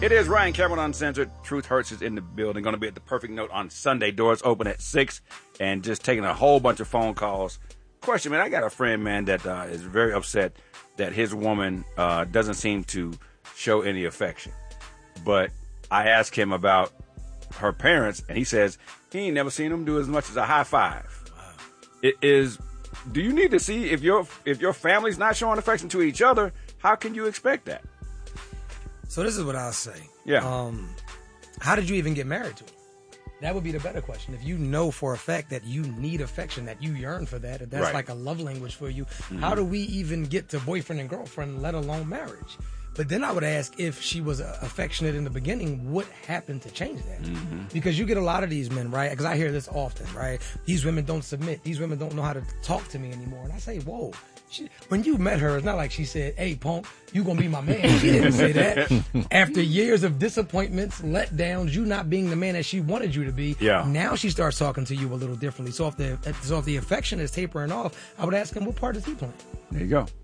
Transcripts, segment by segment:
It is Ryan Cameron Uncensored. Truth Hurts is in the building. Going to be at the Perfect Note on Sunday. Doors open at 6, and just taking a whole bunch of phone calls. Question, man, I got a friend, man, that is very upset that his woman doesn't seem to show any affection. But I asked him about her parents, and he says he ain't never seen them do as much as a high five. Wow. Do you need to see if your family's not showing affection to each other? How can you expect that? So this is what I'll say. Yeah. How did you even get married to him? That would be the better question. If you know for a fact that you need affection, that you yearn for that, if that's right. like a love language for you, how do we even get to boyfriend and girlfriend, let alone marriage? But then I would ask, if she was affectionate in the beginning, what happened to change that? Because you get a lot of these men, right? Because I hear this often, right? These women don't submit. These women don't know how to talk to me anymore. And I say, whoa. When you met her, it's not like she said, hey, punk, you going to be my man. She didn't say that. After years of disappointments, letdowns, you not being the man that she wanted you to be, now she starts talking to you a little differently. So if the affection is tapering off, I would ask him, what part is he playing? There you go.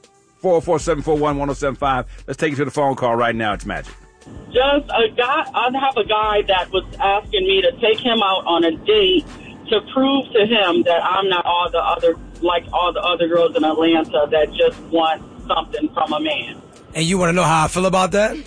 404-741-1075. Let's take you to the phone call right now. It's Magic. Just a guy. I have a guy that was asking me to take him out on a date to prove to him that I'm not all the other girls in Atlanta that just want something from a man. And you want to know how I feel about that?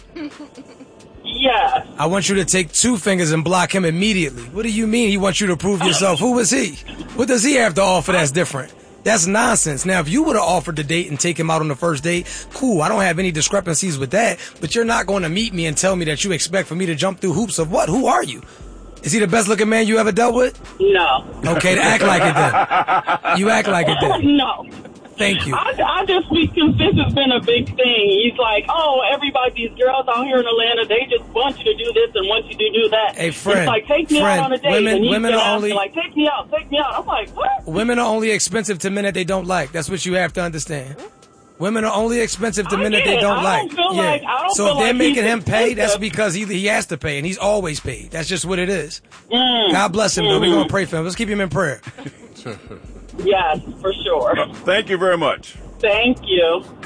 Yes. I want you to take 2 fingers and block him immediately. What do you mean he wants you to prove yourself? Who is he? What does he have to offer that's different? That's nonsense. Now, if you would have offered to date and take him out on the first date, cool. I don't have any discrepancies with that. But you're not going to meet me and tell me that you expect for me to jump through hoops of what? Who are you? Is he the best looking man you ever dealt with? No. Okay, act like it then. You act like it then. No. Thank you. I just think this has been a big thing. He's like, oh, these girls out here in Atlanta, they just want you to do this and want you to do that. Hey, friend. It's like, take me out on a date. Women are only like, take me out. I'm like, what? Women are only expensive to men that they don't like. That's what you have to understand. Women are only expensive to men that they don't like. So if they're making him pay, that's because he has to pay, and he's always paid. That's just what it is. God bless him, though. We're going to pray for him. Let's keep him in prayer. Yes, for sure. Thank you very much. Thank you.